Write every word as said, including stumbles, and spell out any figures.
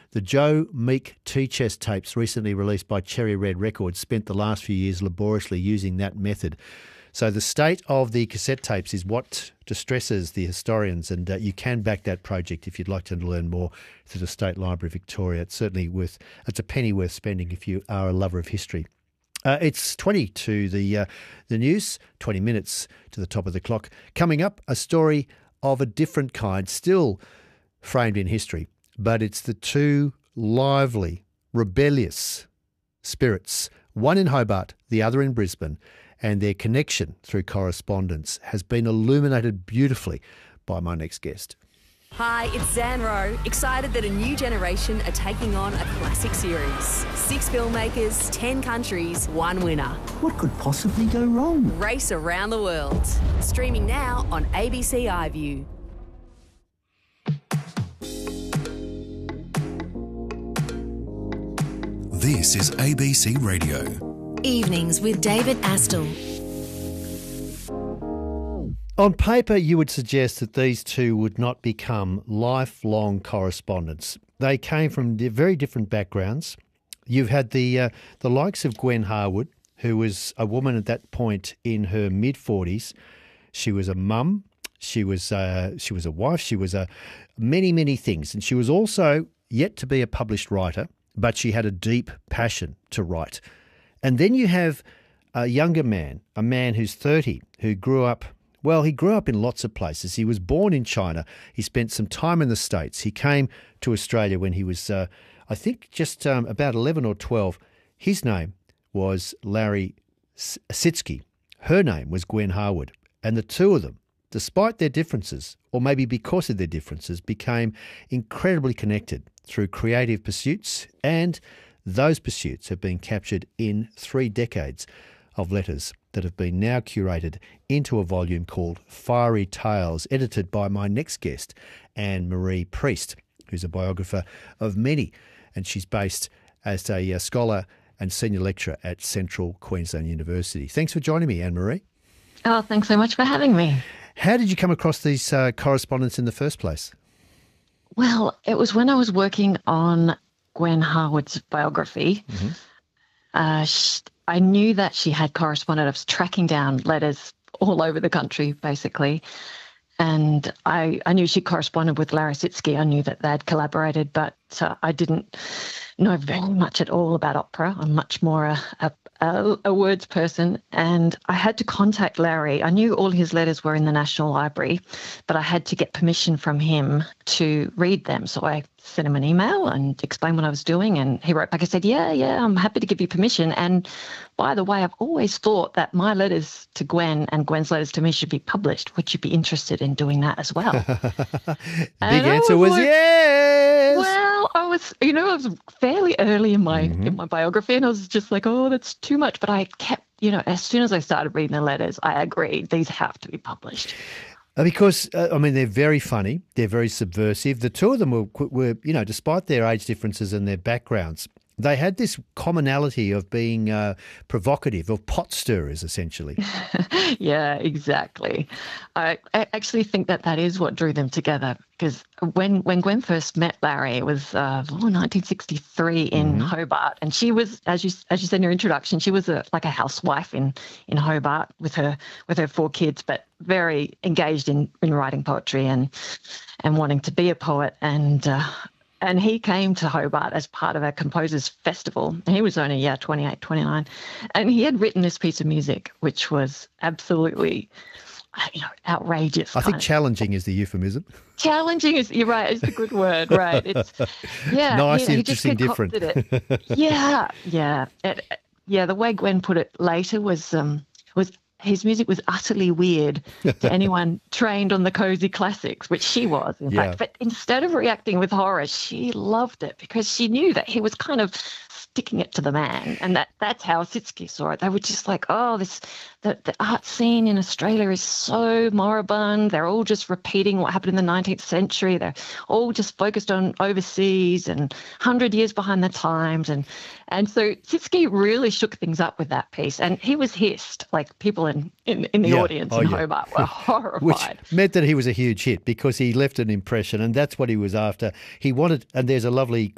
The Joe Meek T-Chest tapes, recently released by Cherry Red Records, spent the last few years laboriously using that method. So the state of the cassette tapes is what distresses the historians, and uh, you can back that project if you'd like to learn more through the State Library of Victoria. It's certainly worth, it's a penny worth spending if you are a lover of history. Uh, it's twenty to the uh, the news, twenty minutes to the top of the clock. Coming up, a story of a different kind, still framed in history, but it's the two lively, rebellious spirits, one in Hobart, the other in Brisbane, and their connection through correspondence has been illuminated beautifully by my next guest. Hi, it's Zan Rowe, excited that a new generation are taking on a classic series. Six filmmakers, ten countries, one winner. What could possibly go wrong? Race around the world. Streaming now on A B C iView. This is A B C Radio. Evenings with David Astle. On paper, you would suggest that these two would not become lifelong correspondents. They came from very different backgrounds. You've had the uh, the likes of Gwen Harwood, who was a woman at that point in her mid forties. She was a mum. She was uh, she was a wife. She was a many many things, and she was also yet to be a published writer. But she had a deep passion to write. And then you have a younger man, a man who's thirty, who grew up. Well, he grew up in lots of places. He was born in China. He spent some time in the States. He came to Australia when he was, uh, I think, just um, about eleven or twelve. His name was Larry Sitzky. Her name was Gwen Harwood. And the two of them, despite their differences, or maybe because of their differences, became incredibly connected through creative pursuits. And those pursuits have been captured in three decades of letters that have been now curated into a volume called Fiery Tales, edited by my next guest, Anne-Marie Priest, who's a biographer of many, and she's based as a uh, scholar and senior lecturer at Central Queensland University. Thanks for joining me, Anne-Marie. Oh, thanks so much for having me. How did you come across these uh, correspondence in the first place? Well, it was when I was working on Gwen Harwood's biography. Mm-hmm. Uh, she, I knew that she had corresponded. I was tracking down letters all over the country, basically. And I, I knew she corresponded with Larry Sitzky. I knew that they'd collaborated, but uh, I didn't know very much at all about opera. I'm much more a, a, a, a words person. And I had to contact Larry. I knew all his letters were in the National Library, but I had to get permission from him to read them. So I sent him an email and explained what I was doing. And he wrote back, I said, yeah, yeah, I'm happy to give you permission. And by the way, I've always thought that my letters to Gwen and Gwen's letters to me should be published. Would you be interested in doing that as well? Big answer was, was like, yes. Well, I was, you know, I was fairly early in my mm-hmm. in my biography, and I was just like, oh, that's too much. But I kept, you know, as soon as I started reading the letters, I agreed these have to be published. Because, uh, I mean, they're very funny. They're very subversive. The two of them were, were, you know, despite their age differences and their backgrounds, they had this commonality of being uh, provocative, of pot stirrers, essentially. Yeah, exactly. I, I actually think that that is what drew them together, because when, when Gwen first met Larry, it was uh, oh, nineteen sixty-three in mm-hmm. Hobart, and she was, as you as you said in your introduction, she was a, like a housewife in, in Hobart with her with her four kids, but very engaged in, in writing poetry and and wanting to be a poet. And uh, and he came to Hobart as part of a composers festival. And he was only, yeah, twenty-eight, twenty-nine. And he had written this piece of music, which was absolutely, you know, outrageous. I think challenging is the euphemism. Challenging is, you're right, it's a good word, right. It's, yeah. Nice, he, interesting, he just different. It. Yeah, yeah. It, yeah, the way Gwen put it later was um was his music was utterly weird to anyone trained on the cozy classics, which she was, in yeah. fact. But instead of reacting with horror, she loved it because she knew that he was kind of sticking it to the man. And that that's how Sitzky saw it. They were just like, oh, this the, the art scene in Australia is so moribund. They're all just repeating what happened in the nineteenth century. They're all just focused on overseas and one hundred years behind the times. And and so Sitzky really shook things up with that piece. And he was hissed, like people in, in, in the yeah. audience oh, in yeah. Hobart were horrified. Which meant that he was a huge hit because he left an impression, and that's what he was after. He wanted, and there's a lovely